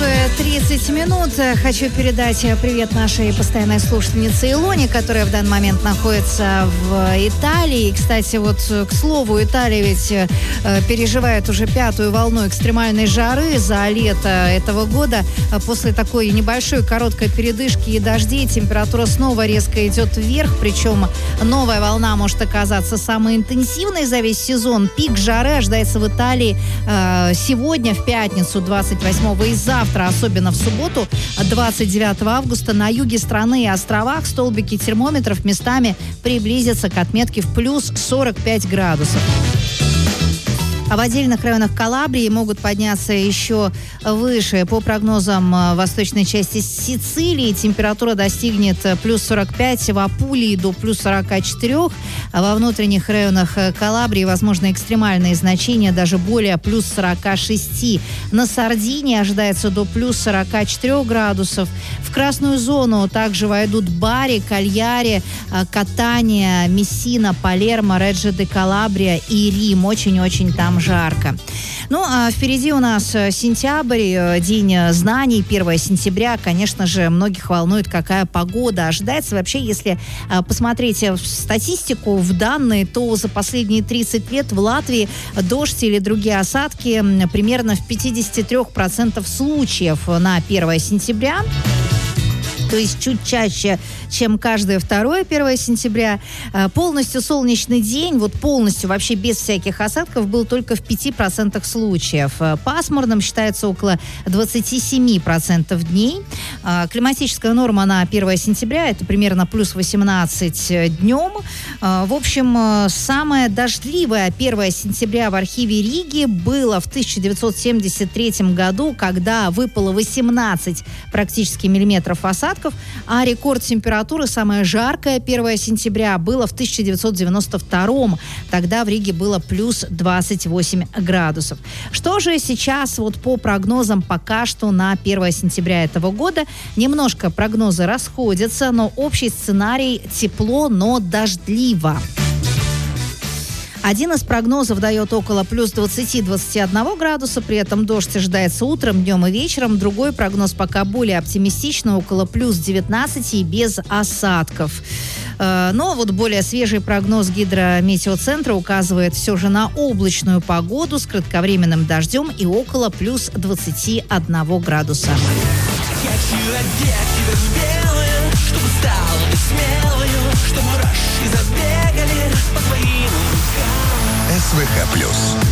30 минут. Хочу передать привет нашей постоянной слушательнице Илоне, которая в данный момент находится в Италии. И, кстати, вот, к слову, Италия ведь переживает уже 5-ю волну экстремальной жары за лето этого года. После такой небольшой короткой передышки и дождей температура снова резко идет вверх. Причем новая волна может оказаться самой интенсивной за весь сезон. Пик жары ожидается в Италии сегодня, в пятницу, 28-го, и завтра, особенно в субботу, 29 августа, на юге страны и островах столбики термометров местами приблизятся к отметке в плюс 45 градусов. А в отдельных районах Калабрии могут подняться еще выше. По прогнозам восточной части Сицилии температура достигнет плюс 45, в Апулии до плюс 44. А во внутренних районах Калабрии возможны экстремальные значения, даже более плюс 46. На Сардинии ожидается до плюс 44 градусов. В красную зону также войдут Бари, Кальяри, Катания, Мессина, Палермо, Реджо де Калабрия и Рим. Очень-очень там жарко. Ну, а впереди у нас сентябрь, День знаний, 1 сентября. Конечно же, многих волнует, какая погода ожидается. Вообще, если посмотреть в статистику, в данные, то за последние 30 лет в Латвии дождь или другие осадки примерно в 53% случаев на 1 сентября. То есть чуть чаще, чем каждое второе 1 сентября. Полностью солнечный день, вот полностью, вообще без всяких осадков, был только в 5% случаев. Пасмурным считается около 27% дней. Климатическая норма на 1 сентября – это примерно плюс 18 днем. В общем, самое дождливое 1 сентября в архиве Риги было в 1973 году, когда выпало 18 практически миллиметров осадков, а рекорд температуры, самое жаркое 1 сентября, было в 1992. Тогда в Риге было плюс 28 градусов. Что же сейчас вот по прогнозам пока что на 1 сентября этого года? Немножко прогнозы расходятся, но общий сценарий – тепло, но дождливо. Один из прогнозов дает около плюс 20-21 градуса, при этом дождь ожидается утром, днем и вечером. Другой прогноз пока более оптимистичный, около плюс 19 и без осадков. Но вот более свежий прогноз гидрометеоцентра указывает все же на облачную погоду с кратковременным дождем и около плюс 21 градуса. Хочу одеть тебя в белое, чтобы стала ты смелою, чтобы мурашки забегали по твоим рукам. СВХ+.